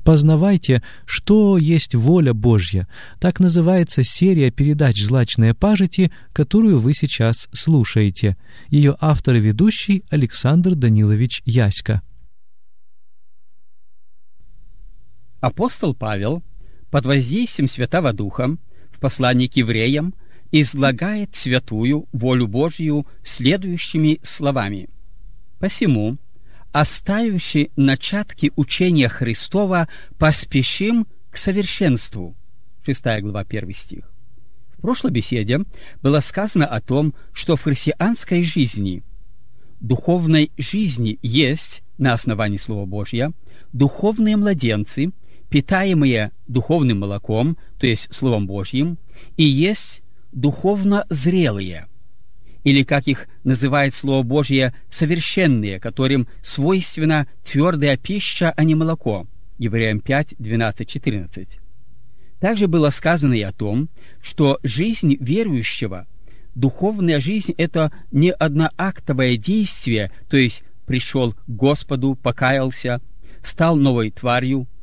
Познавайте, что есть воля Божья. Так называется серия передач «Злачные пажити», которую вы сейчас слушаете. Ее автор и ведущий Александр Данилович Яська. Апостол Павел под воздействием Святого Духа в послании к евреям излагает святую волю Божью следующими словами: «Посему, оставивши начатки учения Христова, поспешим к совершенству». 6 глава, 1 стих. В прошлой беседе было сказано о том, что в христианской жизни, духовной жизни, есть, на основании Слова Божьего, духовные младенцы, питаемые духовным молоком, то есть Словом Божьим, и есть духовно зрелые, или, как их называет Слово Божье, совершенные, которым свойственна твердая пища, а не молоко. Евреям 5, 12, 14. Также было сказано и о том, что жизнь верующего, духовная жизнь — это не одноактовое действие, то есть пришел к Господу, покаялся, стал новой тварью,